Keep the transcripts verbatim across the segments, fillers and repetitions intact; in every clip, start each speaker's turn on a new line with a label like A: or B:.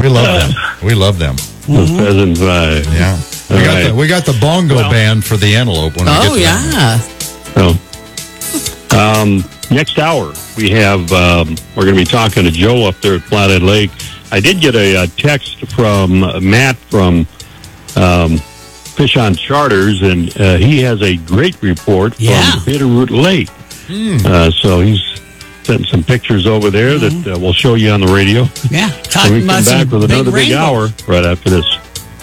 A: love them. We love them.
B: The Pheasant Five.
A: Yeah. We
B: All
A: got,
B: right.
A: the, we got the bongo
B: Well-
A: band for the antelope when we
C: Oh,
A: get to
C: yeah.
B: So, um, next hour, we have, um, we're going to be talking to Joe up there at Flathead Lake. I did get a, a text from uh, Matt from um, Fish on Charters, and uh, he has a great report from
C: Yeah.
B: Bitterroot Lake. Uh, so he's sent some pictures over there that uh, we'll show you on the radio.
C: Yeah.
B: And
C: Talking
B: we come
C: about
B: back
C: some
B: with another big
C: rainbow.
B: hour right after this.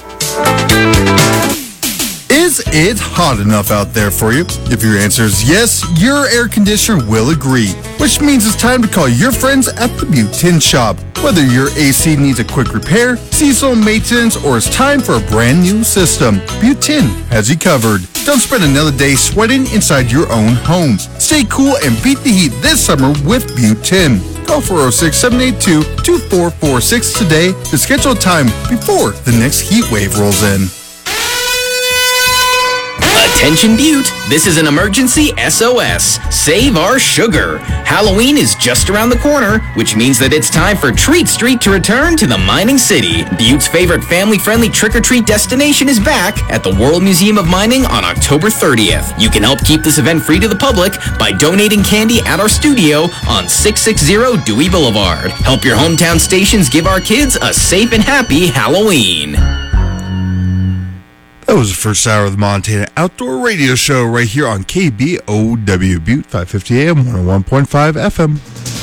D: Is it hot enough out there for you? If your answer is yes, your air conditioner will agree, which means it's time to call your friends at the Butte Tin Shop. Whether your A C needs a quick repair, seasonal maintenance, or it's time for a brand new system, Butte Tin has you covered. Don't spend another day sweating inside your own home. Stay cool and beat the heat this summer with Butte Tin. Call four oh six, seven eight two, two four four six today to schedule a time before the next heat wave rolls in.
E: Attention Butte, this is an emergency S O S. Save our sugar. Halloween is just around the corner, which means that it's time for Treat Street to return to the mining city. Butte's favorite family-friendly trick-or-treat destination is back at the World Museum of Mining on October thirtieth. You can help keep this event free to the public by donating candy at our studio on six sixty Dewey Boulevard. Help your hometown stations give our kids a safe and happy Halloween.
D: That was the first hour of the Montana Outdoor Radio Show right here on K B O W Butte, five fifty A M, one oh one point five F M.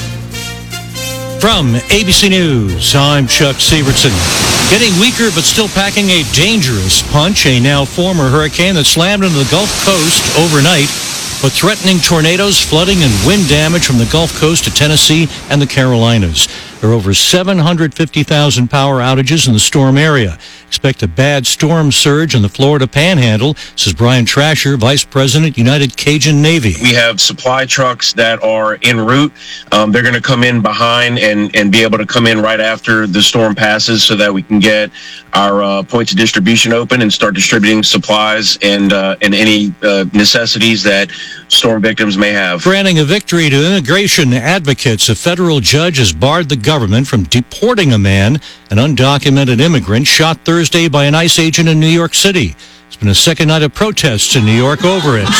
F: From A B C News, I'm Chuck Severson. Getting weaker but still packing a dangerous punch, a now former hurricane that slammed into the Gulf Coast overnight, but threatening tornadoes, flooding, and wind damage from the Gulf Coast to Tennessee and the Carolinas. There are over seven hundred fifty thousand power outages in the storm area. Expect a bad storm surge in the Florida Panhandle, says Brian Trasher, Vice President, United Cajun Navy.
G: We have supply trucks that are en route. Um, they're going to come in behind and, and be able to come in right after the storm passes so that we can get our uh, points of distribution open and start distributing supplies and, uh, and any uh, necessities that storm victims may have.
F: Granting a victory to immigration advocates, a federal judge has barred the government from deporting a man, an undocumented immigrant, shot Thursday by an ICE agent in New York City. It's been a second night of protests in New York over it.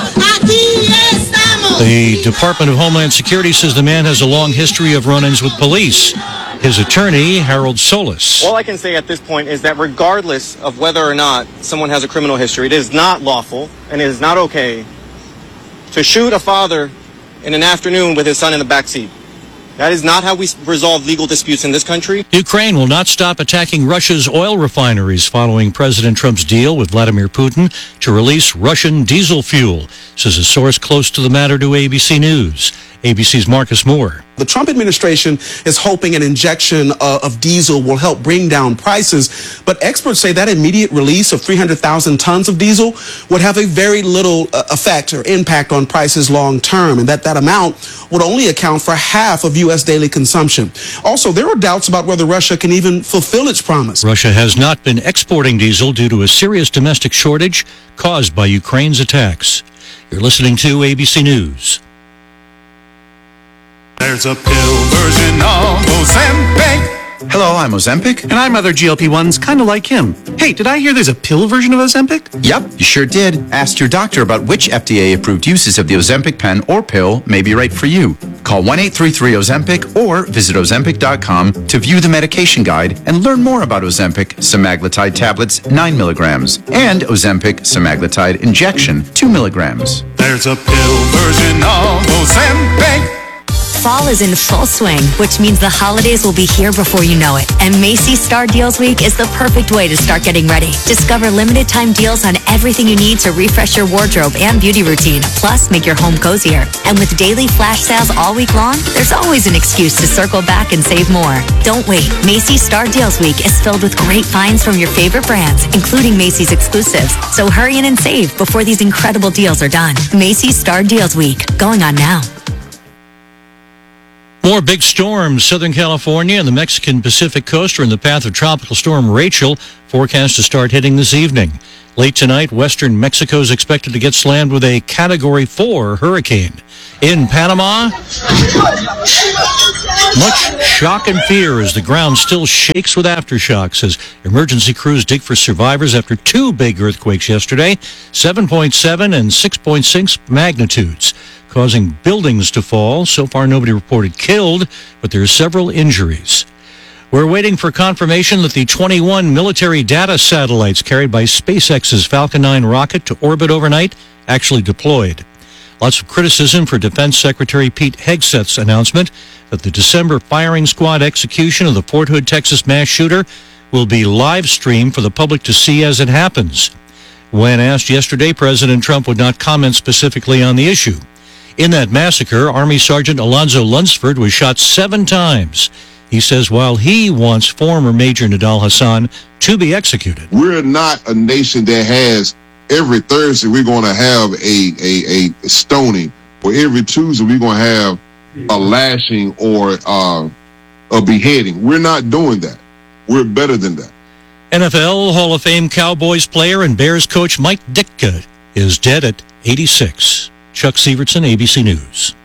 F: The Department of Homeland Security says the man has a long history of run-ins with police. His attorney, Harold Solis.
H: All I can say at this point is that regardless of whether or not someone has a criminal history, it is not lawful and it is not okay to shoot a father in an afternoon with his son in the backseat. That is not how we resolve legal disputes in this country.
F: Ukraine will not stop attacking Russia's oil refineries following President Trump's deal with Vladimir Putin to release Russian diesel fuel, says a source close to the matter to A B C News. A B C's Marcus Moore.
I: The Trump administration is hoping an injection uh, of diesel will help bring down prices, but experts say that immediate release of three hundred thousand tons of diesel would have a very little uh, effect or impact on prices long term, and that that amount would only account for half of U S daily consumption. Also, there are doubts about whether Russia can even fulfill its promise.
F: Russia has not been exporting diesel due to a serious domestic shortage caused by Ukraine's attacks. You're listening to A B C News.
J: There's a pill version of Ozempic.
K: Hello, I'm Ozempic.
L: And I'm other G L P ones, kind of like him. Hey, did I hear there's a pill version of Ozempic?
K: Yep, you sure did. Ask your doctor about which F D A-approved uses of the Ozempic pen or pill may be right for you. Call one eight three three Ozempic or visit Ozempic dot com to view the medication guide and learn more about Ozempic semaglutide tablets, nine milligrams, and Ozempic semaglutide injection, two milligrams.
J: There's a pill version of Ozempic.
M: Fall is in full swing, which means the holidays will be here before you know it. And Macy's Star Deals Week is the perfect way to start getting ready. Discover limited time deals on everything you need to refresh your wardrobe and beauty routine, plus make your home cozier. And with daily flash sales all week long, there's always an excuse to circle back and save more. Don't wait. Macy's Star Deals Week is filled with great finds from your favorite brands, including Macy's exclusives. So hurry in and save before these incredible deals are done. Macy's Star Deals Week, going on now.
F: More big storms. Southern California and the Mexican Pacific coast are in the path of Tropical Storm Rachel, forecast to start hitting this evening. Late tonight, western Mexico is expected to get slammed with a Category four hurricane. In Panama, Much shock and fear as the ground still shakes with aftershocks as emergency crews dig for survivors after two big earthquakes yesterday, seven point seven and six point six magnitudes, causing buildings to fall. So far, nobody reported killed, but there are several injuries. We're waiting for confirmation that the twenty-one military data satellites carried by SpaceX's Falcon nine rocket to orbit overnight actually deployed. Lots of criticism for Defense Secretary Pete Hegseth's announcement that the December firing squad execution of the Fort Hood, Texas mass shooter will be live streamed for the public to see as it happens. When asked yesterday, President Trump would not comment specifically on the issue. In that massacre, Army Sergeant Alonzo Lunsford was shot seven times. He says while he wants former Major Nidal Hasan to be executed.
C: We're not a nation that has every Thursday we're going to have a, a, a stoning, or every Tuesday we're going to have a lashing or uh, a beheading. We're not doing that. We're better than that.
F: N F L Hall of Fame Cowboys player and Bears coach Mike Ditka is dead at eighty-six. Chuck Severson, A B C News.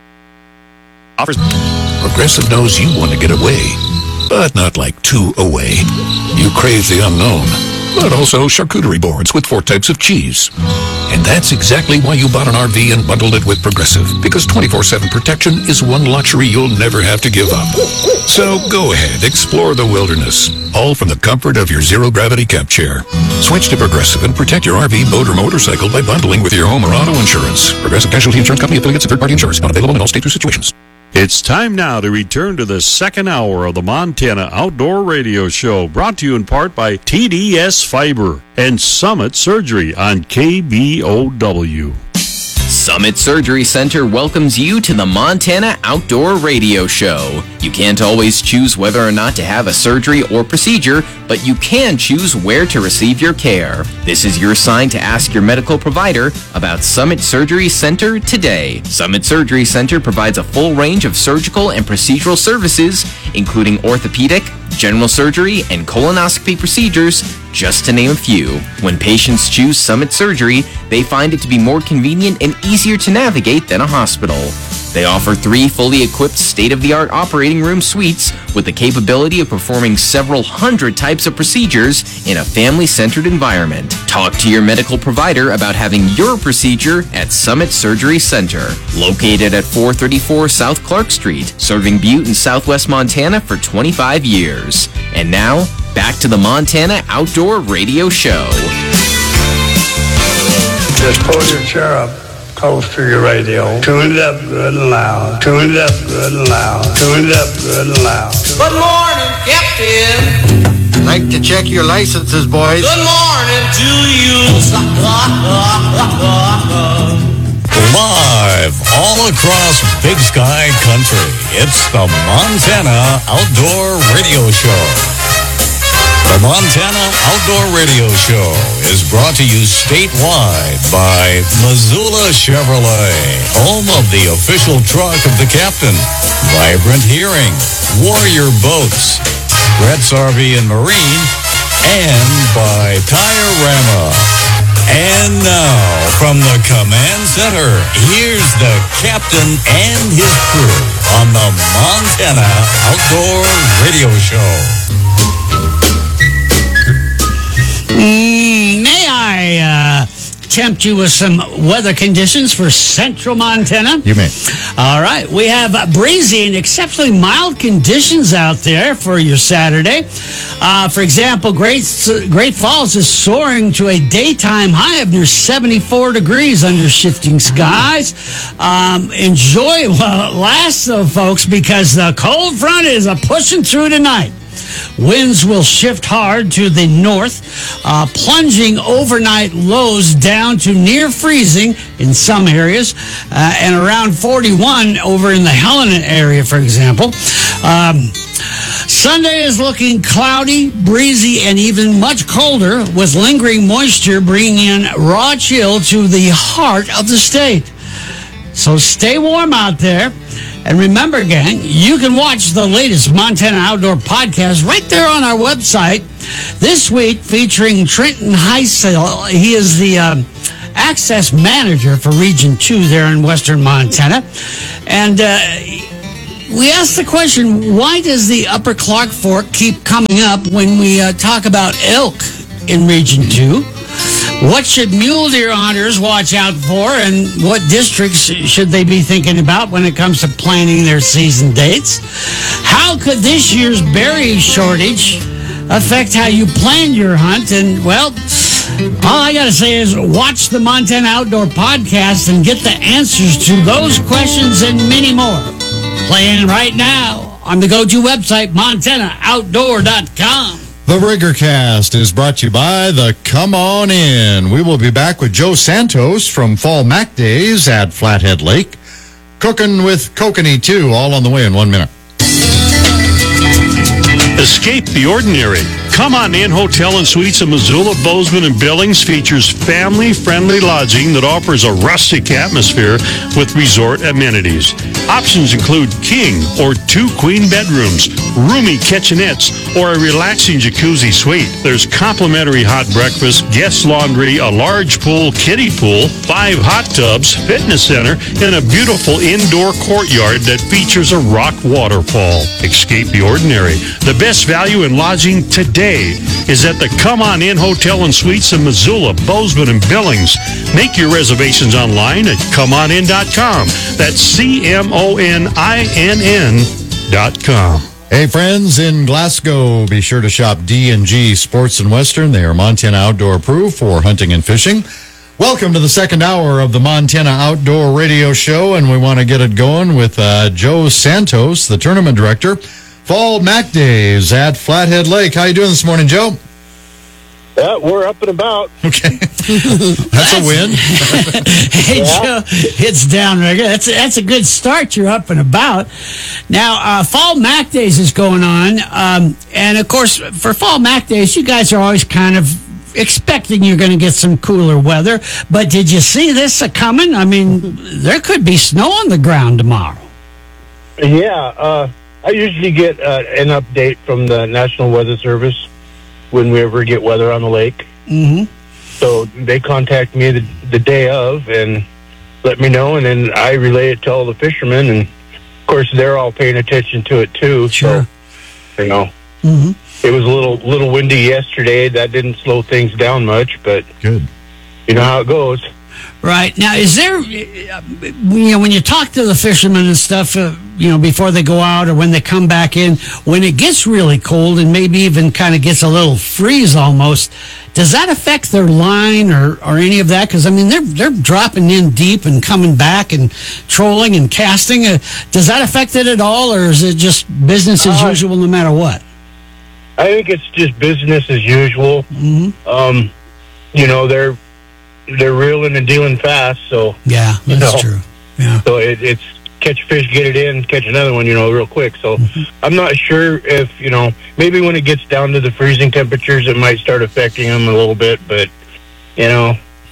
N: Progressive knows you want to get away, but not like two away. You crave the unknown, but also charcuterie boards with four types of cheese. And that's exactly why you bought an R V and bundled it with Progressive, because twenty-four seven protection is one luxury you'll never have to give up. So go ahead, explore the wilderness, all from the comfort of your zero-gravity camp chair. Switch to Progressive and protect your R V, boat, or motorcycle by bundling with your home or auto insurance. Progressive Casualty Insurance Company affiliates and third-party insurers. Not available in all states or situations.
O: It's time now to return to the second hour of the Montana Outdoor Radio Show, brought to you in part by T D S Fiber and Summit Surgery on K B O W.
E: Summit Surgery Center welcomes you to the Montana Outdoor Radio Show. You can't always choose whether or not to have a surgery or procedure, but you can choose where to receive your care. This is your sign to ask your medical provider about Summit Surgery Center today. Summit Surgery Center provides a full range of surgical and procedural services, including orthopedic, general surgery, and colonoscopy procedures, just to name a few. When patients choose Summit Surgery, they find it to be more convenient and easier to navigate than a hospital. They offer three fully equipped state-of-the-art operating room suites with the capability of performing several hundred types of procedures in a family-centered environment. Talk to your medical provider about having your procedure at Summit Surgery Center, located at four thirty-four South Clark Street, serving Butte and Southwest Montana for twenty-five years. And now, back to the Montana Outdoor Radio Show.
P: Just pull your chair up close to your radio. Tune it up good and loud. Tune it up good and loud. Tune it up good and loud.
Q: Good morning, Captain.
R: Like to check your licenses, boys.
Q: Good morning to you.
S: Live all across Big Sky Country, it's the Montana Outdoor Radio Show. The Montana Outdoor Radio Show is brought to you statewide by Missoula Chevrolet, home of the official truck of the captain, Vibrant Hearing, Warrior Boats, Brett's R V and Marine, and by Tire-Rama. And now, from the command center, here's the captain and his crew on the Montana Outdoor Radio Show.
T: Mm, may I uh, tempt you with some weather conditions for central Montana?
A: You may.
T: All right. We have uh, breezy and exceptionally mild conditions out there for your Saturday. Uh, for example, Great, Great Falls is soaring to a daytime high of near seventy-four degrees under shifting skies. Um, enjoy it while it lasts, though, folks, because the cold front is a pushing through tonight. Winds will shift hard to the north, uh, plunging overnight lows down to near freezing in some areas, uh, and around forty-one over in the Helena area, for example. Um, Sunday is looking cloudy, breezy, and even much colder, with lingering moisture bringing in raw chill to the heart of the state. So stay warm out there. And remember, gang, you can watch the latest Montana Outdoor podcast right there on our website. This week, featuring Trenton Heisel. He is the um, access manager for Region two there in western Montana. And uh, we asked the question, why does the Upper Clark Fork keep coming up when we uh, talk about elk in Region two? What should mule deer hunters watch out for, and what districts should they be thinking about when it comes to planning their season dates? How could this year's berry shortage affect how you plan your hunt? And, well, all I got to say is watch the Montana Outdoor Podcast and get the answers to those questions and many more. Playing right now on the go-to website, montana outdoor dot com.
A: The Riggercast is brought to you by the Come On In. We will be back with Joe Santos from Fall Mac Days at Flathead Lake. Cooking with Kokanee, too, all on the way in one minute.
O: Escape the ordinary. Come On In Hotel and Suites in Missoula, Bozeman, and Billings features family-friendly lodging that offers a rustic atmosphere with resort amenities. Options include king or two queen bedrooms, roomy kitchenettes, or a relaxing jacuzzi suite. There's complimentary hot breakfast, guest laundry, a large pool, kiddie pool, five hot tubs, fitness center, and a beautiful indoor courtyard that features a rock waterfall. Escape the ordinary. The best value in lodging today is at the Come On In Hotel and Suites in Missoula, Bozeman, and Billings. Make your reservations online at come on in dot com. That's C M O N I N N dot com.
A: Hey, friends in Glasgow, be sure to shop D and G Sports and Western. They are Montana Outdoor approved for hunting and fishing. Welcome to the second hour of the Montana Outdoor Radio Show, and we want to get it going with uh, Joe Santos, the tournament director. Fall Mac Days at Flathead Lake. How you doing this morning, Joe?
U: Yeah, we're up and about.
A: Okay. That's a win.
T: Hey, yeah. Joe, it's downrigger. That's a, that's a good start. You're up and about. Now, uh, Fall Mac Days is going on. Um, and, of course, for Fall Mac Days, you guys are always kind of expecting you're going to get some cooler weather. But did you see this a coming? I mean, there could be snow on the ground tomorrow.
U: Yeah, uh... I usually get uh, an update from the National Weather Service when we ever get weather on the lake.
T: Mm-hmm.
U: So they contact me the, the day of and let me know, and then I relay it to all the fishermen, and of course they're all paying attention to it too.
T: Sure.
U: So, you know,
T: mm-hmm.
U: It was a little little windy yesterday. That didn't slow things down much, but
A: good.
U: You know how it goes.
T: Right. Now, is there, you know, when you talk to the fishermen and stuff, uh, you know, before they go out or when they come back in, when it gets really cold and maybe even kind of gets a little freeze almost, does that affect their line or, or any of that? Because, I mean, they're they're dropping in deep and coming back and trolling and casting. Uh, does that affect it at all, or is it just business as uh, usual no matter what?
U: I think it's just business as usual.
T: Mm-hmm.
U: Um, you know, they're they're reeling and dealing fast, so
T: yeah, that's
U: you know,
T: true. Yeah,
U: so it, it's catch a fish, get it in, catch another one, you know, real quick. So
T: mm-hmm.
U: I'm not sure if you know, maybe when it gets down to the freezing temperatures, it might start affecting them a little bit. But you know,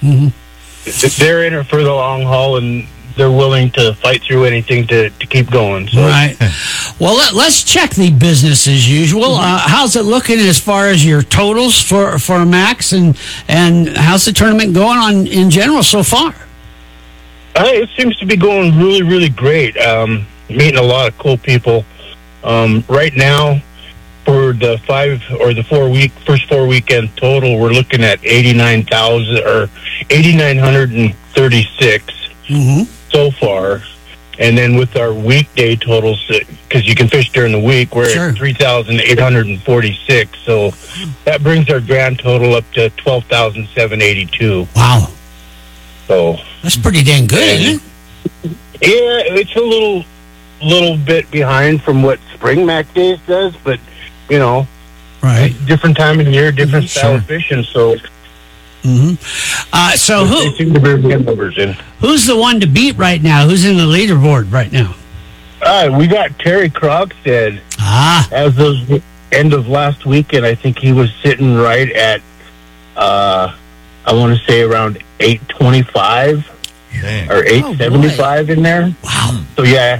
T: mm-hmm.
U: they're in it for the long haul, and they're willing to fight through anything to, to keep going. So.
T: Right. Well, let, let's check the business as usual. Uh, how's it looking as far as your totals for, for Max, and, and how's the tournament going on in general so far?
U: Uh, it seems to be going really, really great. Um, meeting a lot of cool people. Um, right now, for the five or the four week first four weekend total, we're looking at eighty-nine thousand or eighty-nine hundred and thirty-six.
T: Mm-hmm.
U: So far, and then with our weekday totals, because you can fish during the week, we're
T: sure.
U: at three thousand eight hundred forty-six. So that brings our grand total up to twelve thousand seven hundred eighty-two.
T: Wow.
U: So
T: that's pretty dang good, isn't it?
U: Yeah, it's a little, little bit behind from what Spring Mac Days does, but you know,
T: right,
U: different time of year, different
T: mm-hmm.
U: style
T: sure.
U: of fishing. So.
T: Mm-hmm. Uh, so who,
U: seem to be getting numbers in.
T: Who's the one to beat right now? Who's in the leaderboard right now?
U: Uh, we got Terry Krogstad.
T: Ah.
U: As of end of last weekend, I think he was sitting right at, uh, I want to say around eight twenty-five
A: Dang.
U: or eight seventy-five oh, in there.
T: Wow.
U: So, yeah.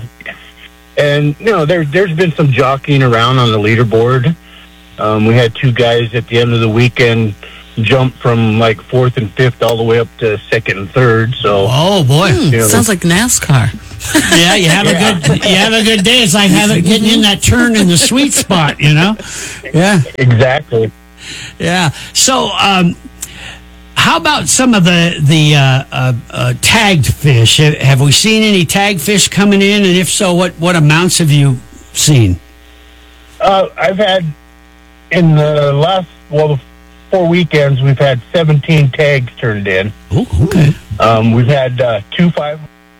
U: And, you know, there, there's been some jockeying around on the leaderboard. Um, we had two guys at the end of the weekend jump from like fourth and fifth all the way up to second and third. So,
T: oh boy,
V: mm,
U: you know,
V: sounds like NASCAR.
T: Yeah, you have
U: Yeah.
T: a good you have a good day. It's like having getting in that turn in the sweet spot, you know? Yeah.
U: Exactly.
T: Yeah. So, um, how about some of the the uh, uh, uh, tagged fish? Have, have we seen any tagged fish coming in? And if so, what, what amounts have you seen?
U: Uh, I've had, in the last, well, the four weekends, we've had seventeen tags turned in.
T: Oh, okay.
U: Um, we've had uh, two five.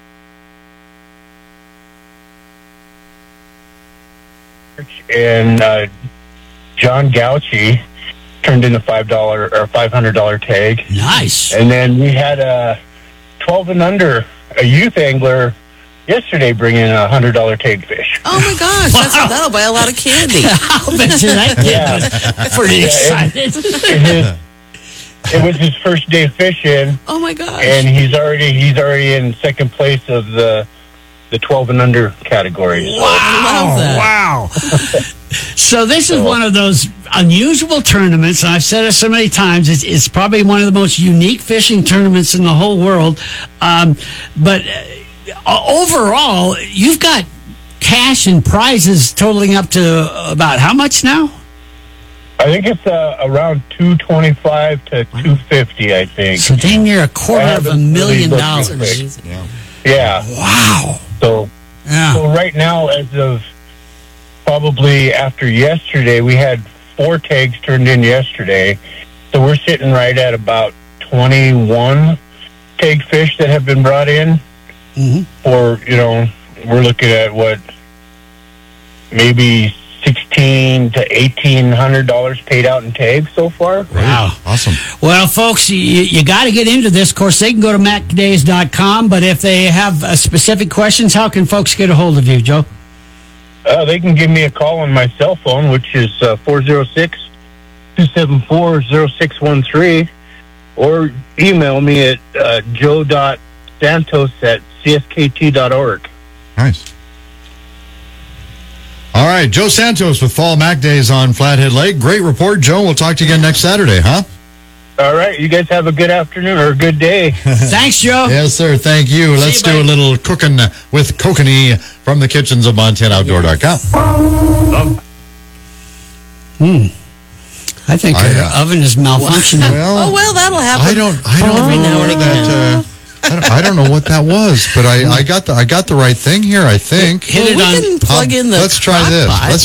U: And uh, John Gauchi turned in a five dollar or five hundred dollar tag.
T: Nice.
U: And then we had a twelve and under, a youth angler yesterday bring in a hundred dollar tag fish.
B: Oh my gosh, that's, that'll buy a lot of candy.
T: I'll bet you that kid was pretty excited.
U: It, it, it was his first day fishing.
B: Oh my gosh.
U: And he's already he's already in second place of the the twelve and under category. So.
T: Wow. Wow. So this is one of those unusual tournaments, and I've said it so many times, it's, it's probably one of the most unique fishing tournaments in the whole world. Um, but uh, overall, you've got cash and prizes totaling up to about how much now?
U: I think it's uh, around two twenty-five to two fifty. I think.
T: So dang near a quarter of a million dollars.
U: Yeah. Yeah.
T: Wow.
U: So,
T: yeah.
U: so right now, as of probably after yesterday, we had four tags turned in yesterday. So we're sitting right at about twenty-one tag fish that have been brought in.
T: Mm-hmm.
U: Or, you know, we're looking at what, maybe sixteen to eighteen hundred dollars paid out in tags so far.
T: Wow.
A: Awesome.
T: Well, folks, you, you got to get into this. Of course, they can go to mac days dot com, but if they have uh, specific questions, how can folks get a hold of you, Joe?
U: Uh, they can give me a call on my cell phone, which is uh, four oh six, two seven four, oh six one three, or email me at uh, joe.santos at c s k t dot org.
A: Nice. All right, Joe Santos with Fall Mac Days on Flathead Lake. Great report, Joe. We'll talk to you again next Saturday, huh?
U: All right, you guys have a good afternoon or a good day.
T: Thanks, Joe.
A: Yes, sir. Thank you.
T: See
A: Let's
T: you,
A: do a
T: buddy.
A: little cooking with Kokanee from the kitchens of Montana Outdoor dot com.
T: Hmm. I think
A: I,
T: her
A: uh,
T: oven is malfunctioning.
B: Oh, well, that'll happen.
A: I don't. I don't
B: Every
A: know
B: now and again.
A: that. Uh, I, don't, I don't know what that was, but I, I got the I got the right thing here. I think.
B: Well, we can plug in the
A: let's try
B: crock
A: this.
B: pot.
A: Let's